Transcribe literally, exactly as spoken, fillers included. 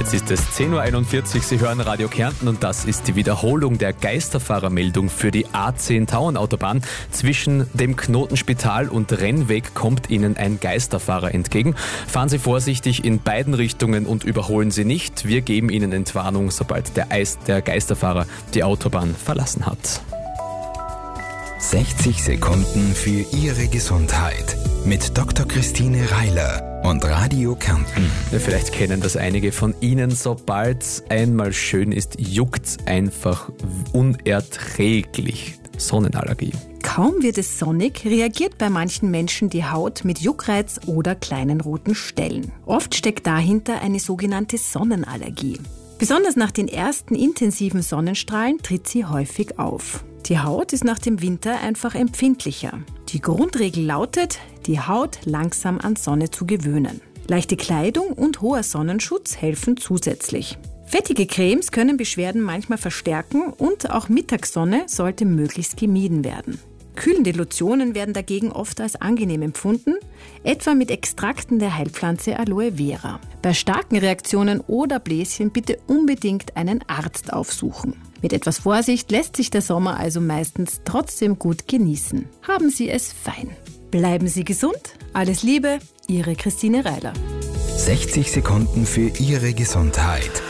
Jetzt ist es zehn Uhr einundvierzig, Sie hören Radio Kärnten und das ist die Wiederholung der Geisterfahrermeldung für die A zehn Tauernautobahn. Zwischen dem Knotenspital und Rennweg kommt Ihnen ein Geisterfahrer entgegen. Fahren Sie vorsichtig in beiden Richtungen und überholen Sie nicht. Wir geben Ihnen Entwarnung, sobald der, Eis, der Geisterfahrer die Autobahn verlassen hat. sechzig Sekunden für Ihre Gesundheit mit Doktor Christine Reiler und Radio Kärnten. Ja, vielleicht kennen das einige von Ihnen. Sobald es einmal schön ist, juckt's einfach unerträglich. Sonnenallergie. Kaum wird es sonnig, reagiert bei manchen Menschen die Haut mit Juckreiz oder kleinen roten Stellen. Oft steckt dahinter eine sogenannte Sonnenallergie. Besonders nach den ersten intensiven Sonnenstrahlen tritt sie häufig auf. Die Haut ist nach dem Winter einfach empfindlicher. Die Grundregel lautet, die Haut langsam an Sonne zu gewöhnen. Leichte Kleidung und hoher Sonnenschutz helfen zusätzlich. Fettige Cremes können Beschwerden manchmal verstärken und auch Mittagssonne sollte möglichst gemieden werden. Kühlende Lotionen werden dagegen oft als angenehm empfunden, etwa mit Extrakten der Heilpflanze Aloe Vera. Bei starken Reaktionen oder Bläschen bitte unbedingt einen Arzt aufsuchen. Mit etwas Vorsicht lässt sich der Sommer also meistens trotzdem gut genießen. Haben Sie es fein. Bleiben Sie gesund. Alles Liebe, Ihre Christine Reiler. sechzig Sekunden für Ihre Gesundheit.